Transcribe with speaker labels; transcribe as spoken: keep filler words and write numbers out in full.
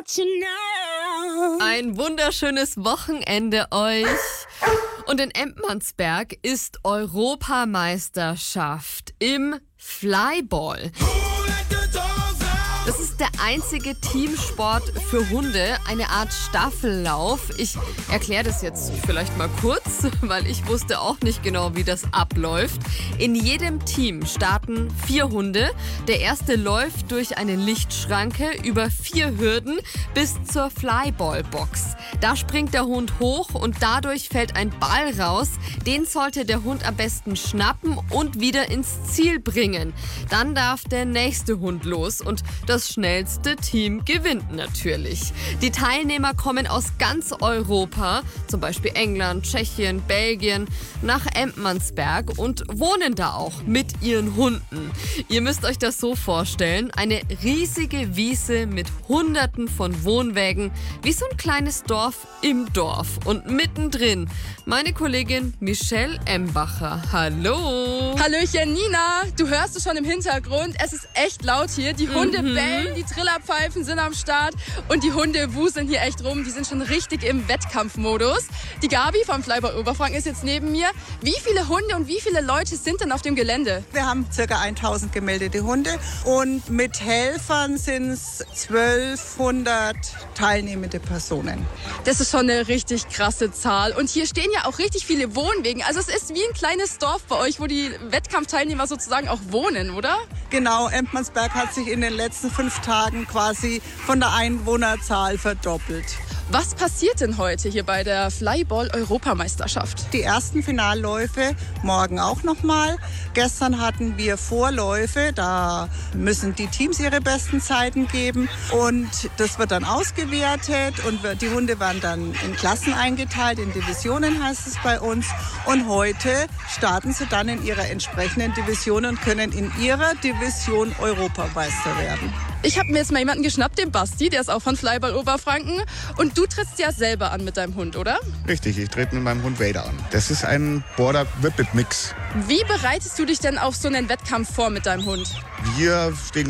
Speaker 1: Ein wunderschönes Wochenende euch. Und in Emdmansberg ist Europameisterschaft im Flyball. Das ist der einzige Teamsport für Hunde, eine Art Staffellauf. Ich erkläre das jetzt vielleicht mal kurz, weil ich wusste auch nicht genau, wie das abläuft. In jedem Team starten vier Hunde. Der erste läuft durch eine Lichtschranke über vier Hürden bis zur Flyball-Box. Da springt der Hund hoch und dadurch fällt ein Ball raus. Den sollte der Hund am besten schnappen und wieder ins Ziel bringen. Dann darf der nächste Hund los und das schnellste Team gewinnt natürlich. Die Teilnehmer kommen aus ganz Europa, zum Beispiel England, Tschechien, Belgien, nach Emdmansberg und wohnen da auch mit ihren Hunden. Ihr müsst euch das so vorstellen, eine riesige Wiese mit hunderten von Wohnwägen, wie so ein kleines Dorf im Dorf. Und mittendrin meine Kollegin Michelle Embacher. Hallo!
Speaker 2: Hallöchen, Nina! Du hörst es schon im Hintergrund, es ist echt laut hier. Die Hunde
Speaker 1: Mhm.
Speaker 2: bellen, die Trillerpfeifen sind am Start und die Hunde wuseln hier echt rum. Die sind schon richtig im Wettkampfmodus. Die Gabi vom Flyball Oberfranken ist jetzt neben mir. Wie viele Hunde und wie viele Leute sind denn auf dem Gelände?
Speaker 3: Wir haben ca. tausend gemeldete Hunde und mit Helfern sind es zwölfhundert teilnehmende Personen.
Speaker 2: Das ist schon eine richtig krasse Zahl. Und hier stehen ja auch richtig viele Wohnwegen. Also es ist wie ein kleines Dorf bei euch, wo die Wettkampfteilnehmer sozusagen auch wohnen, oder?
Speaker 3: Genau, Emdmansberg hat sich in den letzten fünf Tagen quasi von der Einwohnerzahl verdoppelt.
Speaker 2: Was passiert denn heute hier bei der Flyball-Europameisterschaft?
Speaker 3: Die ersten Finalläufe morgen auch nochmal. Gestern hatten wir Vorläufe, da müssen die Teams ihre besten Zeiten geben und das wird dann ausgewertet und die Hunde werden dann in Klassen eingeteilt, in Divisionen heißt es bei uns. Und heute starten sie dann in ihrer entsprechenden Division und können in ihrer Division Europameister werden.
Speaker 2: Ich habe mir jetzt mal jemanden geschnappt, den Basti, der ist auch von Flyball Oberfranken. Und du trittst ja selber an mit deinem Hund, oder?
Speaker 4: Richtig, ich trete mit meinem Hund Vader an. Das ist ein Border Whippet Mix.
Speaker 2: Wie bereitest du dich denn auf so einen Wettkampf vor mit deinem Hund?
Speaker 4: Wir stehen